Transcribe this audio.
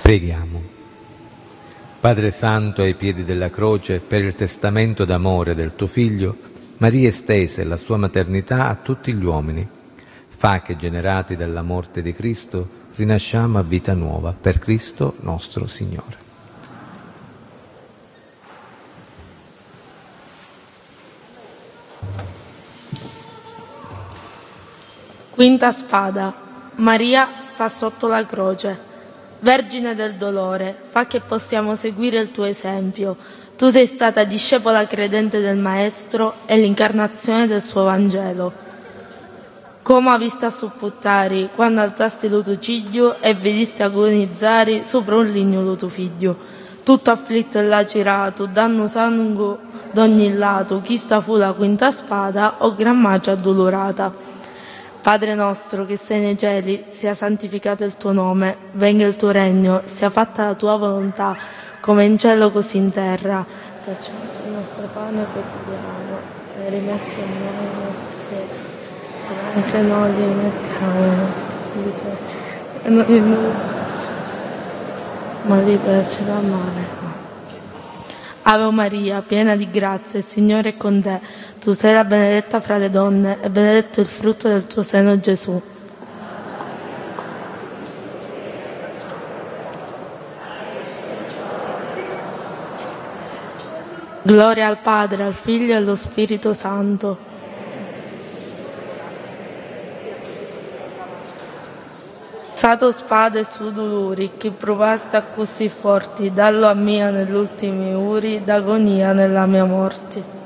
Preghiamo. Padre Santo, ai piedi della croce, per il testamento d'amore del tuo Figlio, Maria estese la sua maternità a tutti gli uomini. Fa che, generati dalla morte di Cristo, rinasciamo a vita nuova per Cristo nostro Signore. Quinta spada. Maria sta sotto la croce. Vergine del dolore, fa che possiamo seguire il tuo esempio. Tu sei stata discepola credente del Maestro e l'incarnazione del suo Vangelo. Come ha visto a supputtare quando alzasti il tuo ciglio e vedisti agonizzare sopra un ligno il tuo figlio. Tutto afflitto e lacerato, danno sangue d'ogni lato, chi sta fu la quinta spada o gran magia addolorata. Padre nostro che sei nei cieli, sia santificato il tuo nome, venga il tuo regno, sia fatta la tua volontà, come in cielo così in terra. Dacci oggi il nostro pane quotidiano e rimetti a noi i nostri debiti, anche noi li rimettiamo ai nostri debitori, ma liberaci dal male. Ave Maria, piena di grazia, il Signore è con te. Tu sei la benedetta fra le donne e benedetto il frutto del tuo seno, Gesù. Gloria al Padre, al Figlio e allo Spirito Santo. Sato spade su dolori, che provaste a così forti, dallo a mia negli ultimi uri, d'agonia nella mia morte.